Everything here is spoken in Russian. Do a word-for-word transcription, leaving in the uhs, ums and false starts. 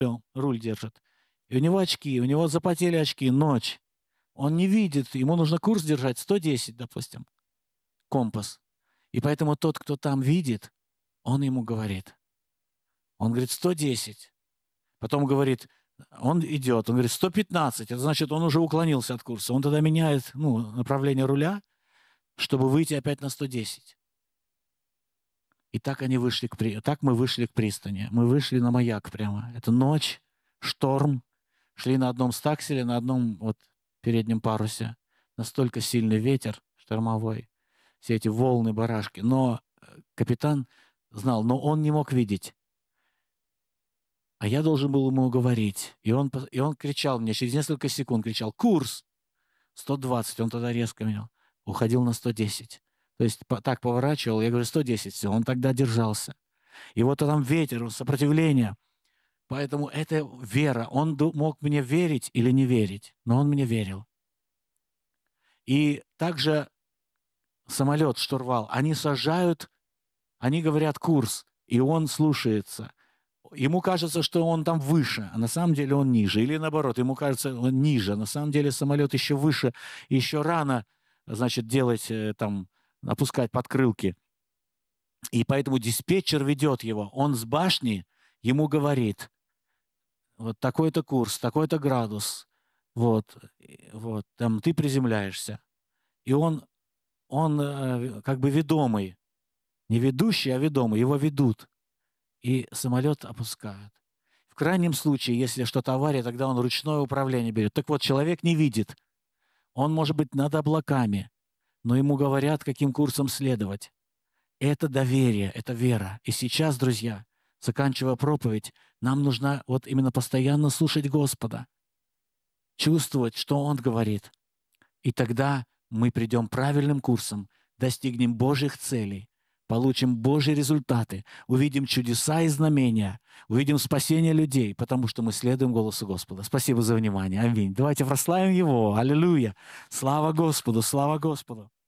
руль держит. И у него очки, у него запотели очки, ночь. Он не видит, ему нужно курс держать сто десять, допустим, компас. И поэтому тот, кто там видит, он ему говорит. Он говорит сто десять. Потом говорит, он идет, он говорит сто пятнадцать. Это значит, он уже уклонился от курса. Он тогда меняет ну, направление руля, чтобы выйти опять на сто десять. И так они вышли к при... так мы вышли к пристани. Мы вышли на маяк прямо. Это ночь, шторм. Шли на одном стакселе, на одном вот переднем парусе. Настолько сильный ветер штормовой. Все эти волны, барашки. Но капитан знал, но он не мог видеть. А я должен был ему говорить. И он, и он кричал мне, через несколько секунд кричал, курс сто двадцать. Он тогда резко менял. Уходил на сто десять. То есть по, так поворачивал, я говорю, сто десять, все, он тогда держался. И вот там ветер, сопротивление. Поэтому это вера. Он мог мне верить или не верить, но он мне верил. И также самолет, штурвал, они сажают, они говорят курс, и он слушается. Ему кажется, что он там выше, а на самом деле он ниже. Или наоборот, ему кажется, он ниже. На самом деле самолет еще выше, еще рано, значит, делать там, опускать подкрылки. И поэтому диспетчер ведет его. Он с башни ему говорит, вот такой-то курс, такой-то градус, вот, вот, там ты приземляешься. И он, он э, как бы ведомый, не ведущий, а ведомый, его ведут. И самолет опускают. В крайнем случае, если что-то авария, тогда он ручное управление берет. Так вот, человек не видит. Он может быть над облаками, но ему говорят, каким курсом следовать. Это доверие, это вера. И сейчас, друзья, заканчивая проповедь, нам нужно вот именно постоянно слушать Господа, чувствовать, что Он говорит. И тогда мы придем правильным курсом, достигнем Божьих целей, получим Божьи результаты, увидим чудеса и знамения, увидим спасение людей, потому что мы следуем голосу Господа. Спасибо за внимание. Аминь. Давайте прославим Его. Аллилуйя. Слава Господу, слава Господу.